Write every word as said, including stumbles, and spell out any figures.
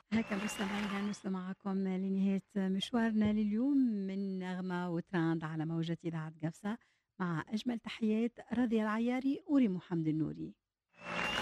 هكا مستمعينا نوصل معكم لنهاية مشوارنا لليوم من نغمة وتراند على موجة إذاعة قفصة، مع أجمل تحيات رضيا العياري وريم محمد النوري.